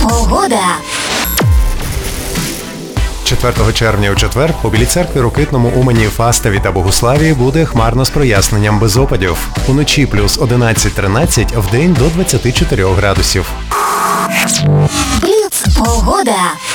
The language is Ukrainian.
Погода. 4 червня у четвер у Білій Церкві, Рокитному, Умані, Фастові та Богуславії буде хмарно з проясненням без опадів. Уночі плюс 11-13, вдень до 24 градусів. Бліц. Погода.